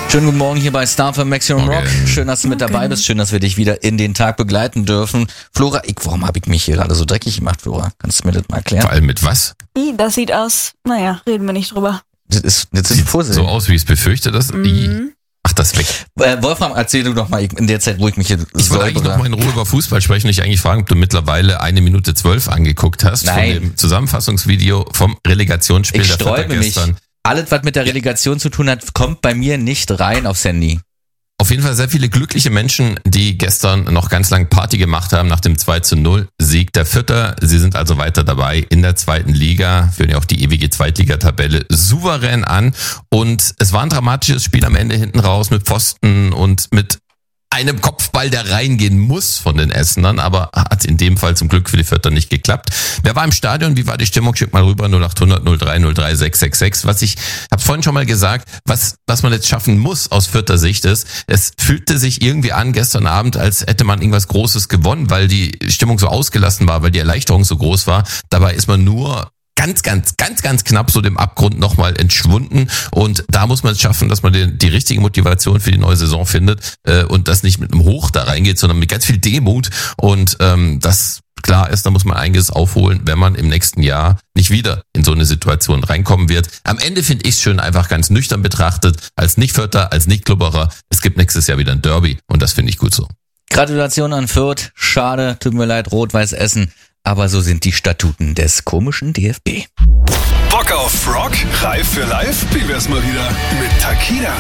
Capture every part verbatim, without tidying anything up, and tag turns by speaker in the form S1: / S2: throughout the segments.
S1: Schönen guten Morgen hier bei Star für Maximum Rock. Schön, dass du mit dabei bist. Schön, dass wir dich wieder in den Tag begleiten dürfen. Flora, ich, warum habe ich mich hier gerade so dreckig gemacht, Flora? Kannst du mir das mal erklären?
S2: Vor allem mit was?
S3: Das sieht aus, naja, reden wir nicht drüber.
S1: Das ist, das ist
S2: Sieht so aus, wie ich es befürchte. Das, mhm. Ach, das weg.
S1: Äh, Wolfram, erzähl du doch mal in der Zeit, wo ich mich hier
S2: Ich wollte eigentlich noch mal in Ruhe über Fußball sprechen und dich eigentlich fragen, ob du mittlerweile eine Minute zwölf angeguckt hast.
S1: Nein.
S2: Von dem Zusammenfassungsvideo vom Relegationsspiel
S1: ich
S2: der Vierter
S1: sträube mich.
S2: gestern.
S1: Alles, was mit der Relegation zu tun hat, kommt bei mir nicht rein aufs Handy.
S2: Auf jeden Fall sehr viele glückliche Menschen, die gestern noch ganz lang Party gemacht haben nach dem zwei zu null Sieg der Vierter. Sie sind also weiter dabei in der zweiten Liga, führen ja auch die ewige Zweitligatabelle souverän an. Und es war ein dramatisches Spiel am Ende hinten raus mit Pfosten und mit einem Kopfball, der reingehen muss von den Essenern, aber hat in dem Fall zum Glück für die Vierter nicht geklappt. Wer war im Stadion? Wie war die Stimmung? Schick mal rüber null acht hundert null drei null drei sechs sechs sechs. Was ich, hab's vorhin schon mal gesagt, was, was man jetzt schaffen muss aus Vierter Sicht ist, es fühlte sich irgendwie an gestern Abend, als hätte man irgendwas Großes gewonnen, weil die Stimmung so ausgelassen war, weil die Erleichterung so groß war. Dabei ist man nur ganz, ganz, ganz, ganz knapp so dem Abgrund nochmal entschwunden. Und da muss man es schaffen, dass man die, die richtige Motivation für die neue Saison findet äh, und das nicht mit einem Hoch da reingeht, sondern mit ganz viel Demut. Und ähm, das klar ist, da muss man einiges aufholen, wenn man im nächsten Jahr nicht wieder in so eine Situation reinkommen wird. Am Ende finde ich es schön, einfach ganz nüchtern betrachtet, als Nicht-Vierter, als Nicht-Klubberer. Es gibt nächstes Jahr wieder ein Derby und das finde ich gut so.
S1: Gratulation an Fürth. Schade, tut mir leid, Rot-Weiß Essen. Aber so sind die Statuten des komischen D F B.
S4: Bock auf Rock? Reif für live? Wie wär's mal wieder mit Takida?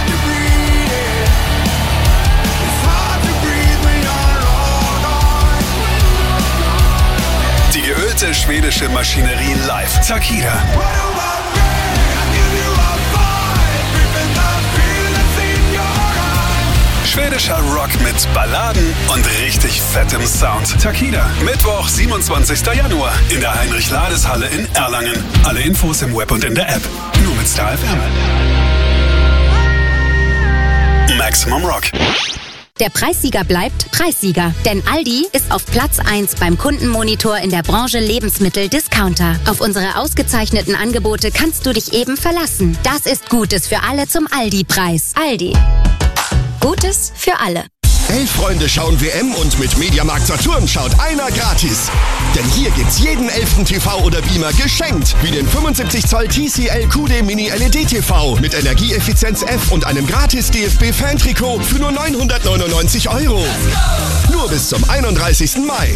S4: Die geölte schwedische Maschinerie live. Takida. Schwedischer Rock mit Balladen und richtig fettem Sound. Takida. Mittwoch, siebenundzwanzigster Januar in der Heinrich-Lades-Halle in Erlangen. Alle Infos im Web und in der App. Nur mit Star F M. Maximum Rock.
S5: Der Preissieger bleibt Preissieger, denn Aldi ist auf Platz eins beim Kundenmonitor in der Branche Lebensmittel-Discounter. Auf unsere ausgezeichneten Angebote kannst du dich eben verlassen. Das ist Gutes für alle zum Aldi-Preis. Aldi. Gutes für alle.
S6: Elf Freunde schauen W M und mit Mediamarkt Saturn schaut einer gratis. Denn hier gibt's jeden elften T V oder Beamer geschenkt. Wie den fünfundsiebzig Zoll T C L Q D Mini L E D T V mit Energieeffizienz F und einem gratis D F B-Fan-Trikot für nur neunhundertneunundneunzig Euro. Nur bis zum einunddreißigsten Mai.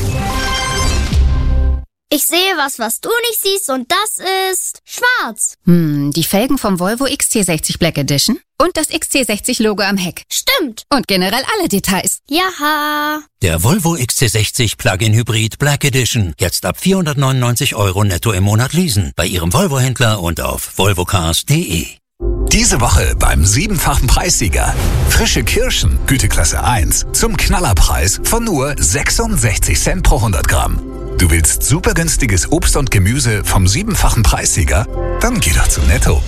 S7: Ich sehe was, was du nicht siehst, und das ist schwarz.
S5: Hm, die Felgen vom Volvo X C sechzig Black Edition und das X C sechzig Logo am Heck.
S7: Stimmt.
S5: Und generell alle Details.
S7: Jaha.
S8: Der Volvo X C sechzig Plug-in Hybrid Black Edition. Jetzt ab vierhundertneunundneunzig Euro netto im Monat leasen. Bei Ihrem Volvo-Händler und auf volvocars punkt de.
S9: Diese Woche beim siebenfachen Preissieger. Frische Kirschen, Güteklasse eins, zum Knallerpreis von nur sechsundsechzig Cent pro hundert Gramm. Du willst super günstiges Obst und Gemüse vom siebenfachen Preissieger? Dann geh doch zu Netto.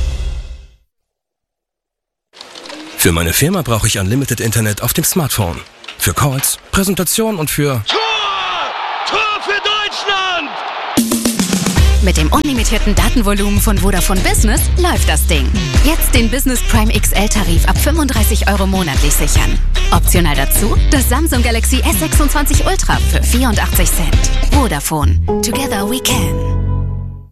S10: Für meine Firma brauche ich Unlimited Internet auf dem Smartphone. Für Calls, Präsentationen und für...
S11: Tor! Tor für Deutschland!
S5: Mit dem unlimitierten Datenvolumen von Vodafone Business läuft das Ding. Jetzt den Business Prime X L-Tarif ab fünfunddreißig Euro monatlich sichern. Optional dazu das Samsung Galaxy S sechsundzwanzig Ultra für vierundachtzig Cent. Vodafone. Together we can.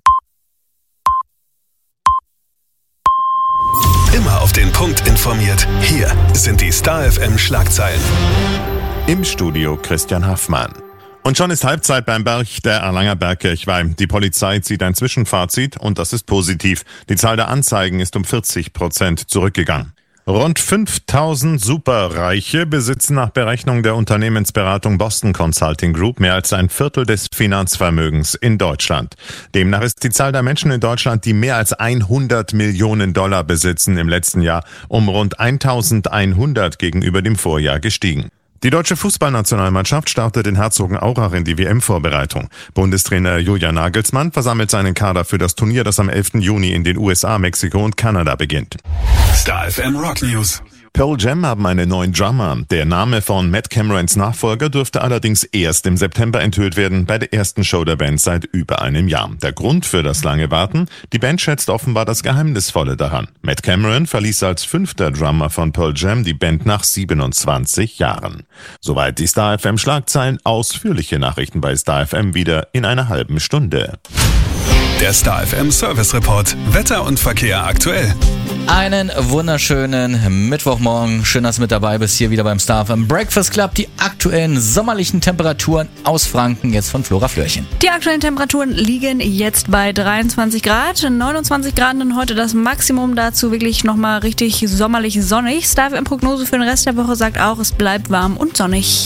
S4: Immer auf den Punkt informiert. Hier sind die Star F M Schlagzeilen.
S12: Im Studio Christian Haffmann. Und schon ist Halbzeit beim Berg der Erlanger Bergkirchweih. Die Polizei zieht ein Zwischenfazit und das ist positiv. Die Zahl der Anzeigen ist um vierzig Prozent zurückgegangen. Rund fünftausend Superreiche besitzen nach Berechnung der Unternehmensberatung Boston Consulting Group mehr als ein Viertel des Finanzvermögens in Deutschland. Demnach ist die Zahl der Menschen in Deutschland, die mehr als hundert Millionen Dollar besitzen, im letzten Jahr um rund eintausendeinhundert gegenüber dem Vorjahr gestiegen. Die deutsche Fußballnationalmannschaft startet in Herzogenaurach in die W M-Vorbereitung. Bundestrainer Julian Nagelsmann versammelt seinen Kader für das Turnier, das am elften Juni in den U S A, Mexiko und Kanada beginnt.
S4: Star F M Rock News.
S12: Pearl Jam haben einen neuen Drummer. Der Name von Matt Camerons Nachfolger dürfte allerdings erst im September enthüllt werden, bei der ersten Show der Band seit über einem Jahr. Der Grund für das lange Warten? Die Band schätzt offenbar das Geheimnisvolle daran. Matt Cameron verließ als fünfter Drummer von Pearl Jam die Band nach siebenundzwanzig Jahren. Soweit die Star F M Schlagzeilen. Ausführliche Nachrichten bei Star F M wieder in einer halben Stunde.
S4: Der Star F M Service Report. Wetter und Verkehr aktuell.
S1: Einen wunderschönen Mittwochmorgen. Schön, dass du mit dabei bist. Hier wieder beim Star F M Breakfast Club. Die aktuellen sommerlichen Temperaturen aus Franken. Jetzt von Flora Flörchen.
S3: Die aktuellen Temperaturen liegen jetzt bei dreiundzwanzig Grad. neunundzwanzig Grad und heute das Maximum. Dazu wirklich nochmal richtig sommerlich sonnig. Star F M Prognose für den Rest der Woche sagt auch, es bleibt warm und sonnig.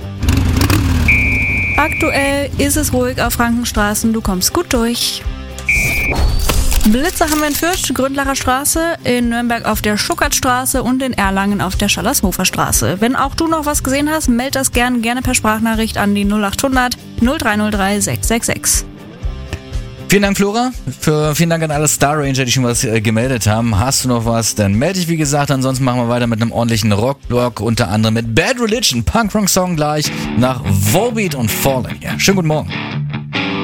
S3: Aktuell ist es ruhig auf Frankenstraßen. Du kommst gut durch. Blitze haben wir in Fürth, Gründlacher Straße, in Nürnberg auf der Schuckertstraße und in Erlangen auf der Schallershofer Straße. Wenn auch du noch was gesehen hast, meld das gern, gerne per Sprachnachricht an die null acht hundert null drei null drei sechs sechs sechs.
S1: Vielen Dank, Flora. Für, vielen Dank an alle Star Ranger, die schon was äh, gemeldet haben. Hast du noch was? Dann melde dich, wie gesagt. Ansonsten machen wir weiter mit einem ordentlichen Rockblock, unter anderem mit Bad Religion, Punk-Rock-Song gleich nach Volbeat und Fallen. Ja, schönen guten Morgen.